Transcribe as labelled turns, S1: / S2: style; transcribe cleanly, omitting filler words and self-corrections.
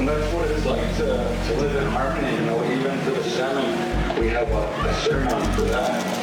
S1: And that's what it's like to live in harmony, you know, even to the salmon, we have a ceremony for that.